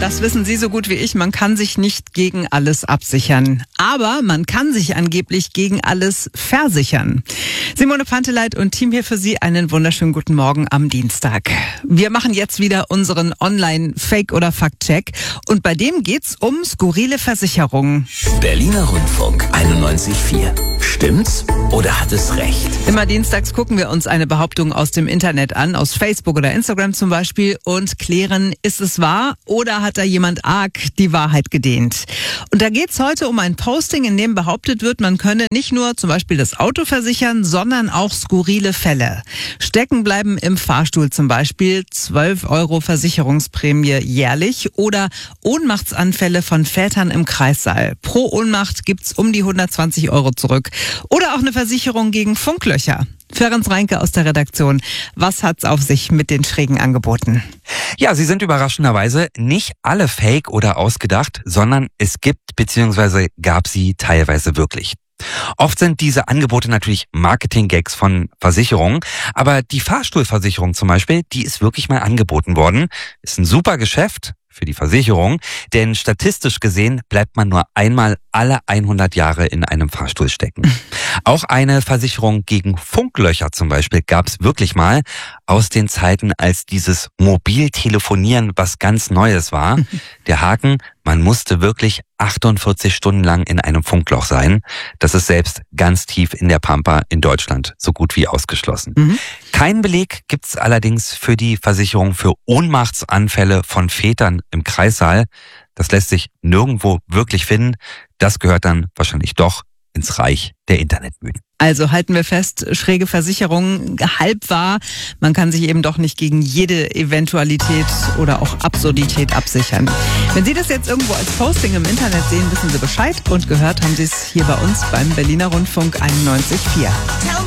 Das wissen Sie so gut wie ich. Man kann sich nicht gegen alles absichern. Aber man kann sich angeblich gegen alles versichern. Simone Panteleit und Team hier für Sie. Einen wunderschönen guten Morgen am Dienstag. Wir machen jetzt wieder unseren Online-Fake- oder Fakt-Check. Und bei dem geht's um skurrile Versicherungen. Berliner Rundfunk 91.4. Stimmt's oder hat es recht? Immer dienstags gucken wir uns eine Behauptung aus dem Internet an, aus Facebook oder Instagram zum Beispiel, und klären, ist es wahr oder hat da jemand arg die Wahrheit gedehnt? Und da geht's heute um ein Posting, in dem behauptet wird, man könne nicht nur zum Beispiel das Auto versichern, sondern auch skurrile Fälle. Stecken bleiben im Fahrstuhl zum Beispiel, 12 € Versicherungsprämie jährlich, oder Ohnmachtsanfälle von Vätern im Kreissaal. Pro Ohnmacht gibt's um die 120 € zurück. Oder auch eine Versicherung gegen Funklöcher. Ferenc Reinke aus der Redaktion. Was hat's auf sich mit den schrägen Angeboten? Ja, sie sind überraschenderweise nicht alle fake oder ausgedacht, sondern es gibt bzw. gab sie teilweise wirklich. Oft sind diese Angebote natürlich Marketing-Gags von Versicherungen, aber die Fahrstuhlversicherung zum Beispiel, die ist wirklich mal angeboten worden. Ist ein super Geschäft für die Versicherung, denn statistisch gesehen bleibt man nur einmal alle 100 Jahre in einem Fahrstuhl stecken. Auch eine Versicherung gegen Funklöcher zum Beispiel gab es wirklich mal aus den Zeiten, als dieses Mobiltelefonieren was ganz Neues war. Der Haken: man musste wirklich 48 Stunden lang in einem Funkloch sein. Das ist selbst ganz tief in der Pampa in Deutschland so gut wie ausgeschlossen. Keinen Beleg gibt's allerdings für die Versicherung für Ohnmachtsanfälle von Vätern im Kreissaal. Das lässt sich nirgendwo wirklich finden. Das gehört dann wahrscheinlich doch ins Reich der Internetmythen. Also halten wir fest, schräge Versicherungen, halb wahr. Man kann sich eben doch nicht gegen jede Eventualität oder auch Absurdität absichern. Wenn Sie das jetzt irgendwo als Posting im Internet sehen, wissen Sie Bescheid. Und gehört haben Sie es hier bei uns beim Berliner Rundfunk 91.4.